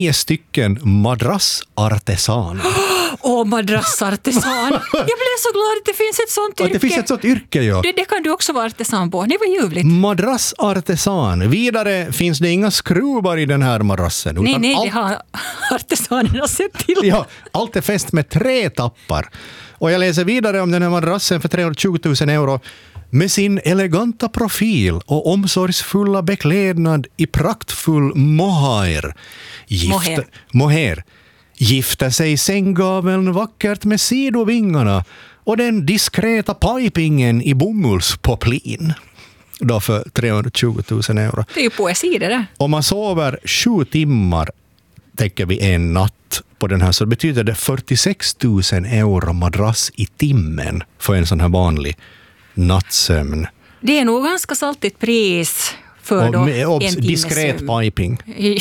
9 stycken madrassartesaner. Madrassartesan. Jag blev så glad att det finns ett sånt yrke. Att det finns ett sånt yrke, ja. Det kan du också vara artesan på. Det var ljuvligt. Madrassartesan. Vidare finns det inga skruvar i den här madrassen. Nej, det har artesanerna sett till. Ja, allt är fäst med 3 tappar. Och jag läser vidare om den här madrassen för 320 000 euro. Med sin eleganta profil och omsorgsfulla beklädnad i praktfull mohair. Mohair. Gifter sig sänggaveln vackert med sidovingarna och den diskreta pipingen i bomullspoplin. Då för 320 000 euro. Det är ju poesi det där. Om man sover 7 timmar, tänker vi en natt på den här, så betyder det 46 000 euro madrass i timmen för en sån här vanlig nattsömn. Det är nog ganska saltigt pris för och en diskret piping.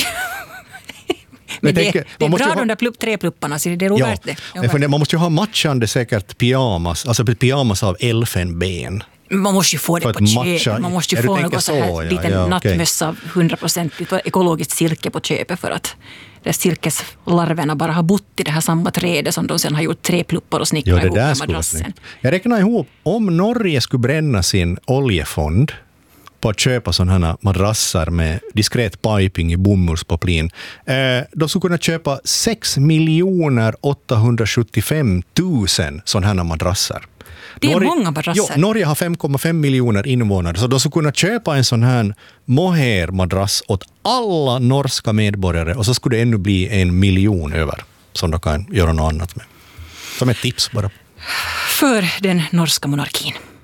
Men det är bra de där 3 plupparna, så det är nog värt det. Man måste ju ha matchande säkert pyjamas, alltså pyjamas av elfenben. Man måste ju få det på köpet. Man måste ju få något så här liten nattmössa av 100% ekologiskt silke på köpet, för att där silkeslarverna bara har bott i det här samma trädet som de sen har gjort 3 pluppar och snickrat ihop med madrassen. Jag räknar ihop, om Norge skulle bränna sin oljefond på att köpa sådana här madrasser med diskret piping i bomullspoplin, de skulle kunna köpa 6 875 000 sådana här madrasser. Det är många madrasser. Norge har 5,5 miljoner invånare, så de skulle kunna köpa en sån här mohair-madrass åt alla norska medborgare, och så skulle det ännu bli 1 miljon över som de kan göra något annat med. Som ett tips bara. För den norska monarkin.